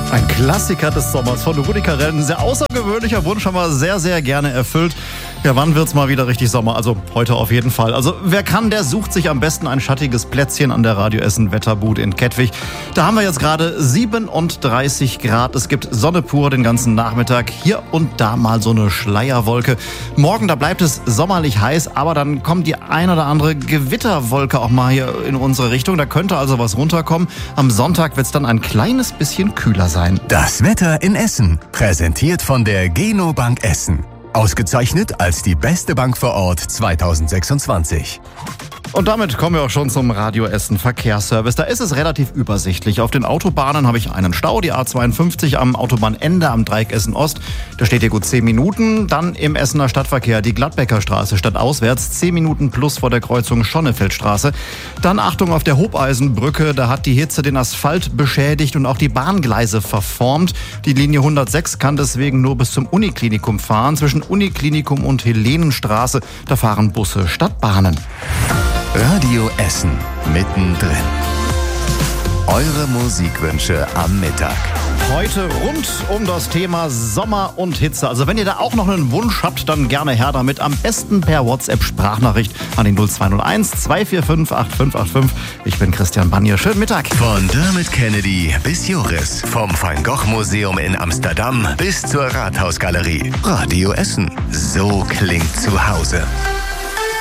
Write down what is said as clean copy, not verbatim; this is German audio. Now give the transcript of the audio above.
Ein Klassiker des Sommers von Rudi Carrell. Ein sehr außergewöhnlicher Wunsch, haben wir sehr, sehr gerne erfüllt. Ja, wann wird's mal wieder richtig Sommer? Also heute auf jeden Fall. Also wer kann, der sucht sich am besten ein schattiges Plätzchen an der Radio Essen Wetterbude in Kettwig. Da haben wir jetzt gerade 37 Grad. Es gibt Sonne pur den ganzen Nachmittag. Hier und da mal so eine Schleierwolke. Morgen, da bleibt es sommerlich heiß, aber dann kommt die ein oder andere Gewitterwolke auch mal hier in unsere Richtung. Da könnte also was runterkommen. Am Sonntag wird's dann ein kleines bisschen kühler sein. Das Wetter in Essen, präsentiert von der Geno Bank Essen. Ausgezeichnet als die beste Bank vor Ort 2026. Und damit kommen wir auch schon zum Radio Essen Verkehrsservice. Da ist es relativ übersichtlich. Auf den Autobahnen habe ich einen Stau, die A52 am Autobahnende am Dreieck Essen Ost. Da steht hier gut 10 Minuten. Dann im Essener Stadtverkehr die Gladbecker Straße stadtauswärts, 10 Minuten plus vor der Kreuzung Schonnefeldstraße. Dann Achtung auf der Hobeisenbrücke, da hat die Hitze den Asphalt beschädigt und auch die Bahngleise verformt. Die Linie 106 kann deswegen nur bis zum Uniklinikum fahren. Zwischen Uniklinikum und Helenenstraße, da fahren Busse Stadtbahnen. Radio Essen mittendrin. Eure Musikwünsche am Mittag. Heute rund um das Thema Sommer und Hitze. Also wenn ihr da auch noch einen Wunsch habt, dann gerne her damit. Am besten per WhatsApp-Sprachnachricht an den 0201 245 8585. Ich bin Christian Banier. Schönen Mittag. Von Dermot Kennedy bis Joris. Vom Van Gogh Museum in Amsterdam bis zur Rathausgalerie. Radio Essen. So klingt zu Hause.